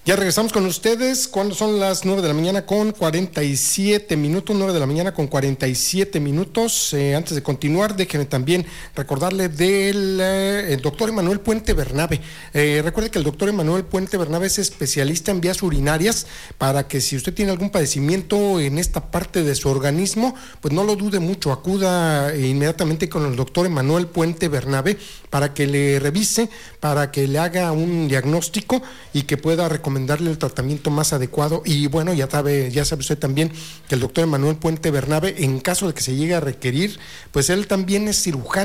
Ya regresamos con ustedes cuando son las 9 de la mañana con 47 minutos, 9 de la mañana con 47 minutos. Antes de continuar, déjenme también recordarle del el doctor Emanuel Puente Bernabe. Recuerde que el doctor Emanuel Puente Bernabe es especialista en vías urinarias, para que si usted tiene algún padecimiento en esta parte de su organismo, pues no lo dude mucho, acuda inmediatamente con el doctor Emanuel Puente Bernabe para que le revise, para que le haga un diagnóstico y que pueda recomendarle el tratamiento más adecuado. Y bueno, ya sabe usted también que el doctor Emanuel Puente Bernabe, en caso de que se llegue a requerir, pues él también es cirujano.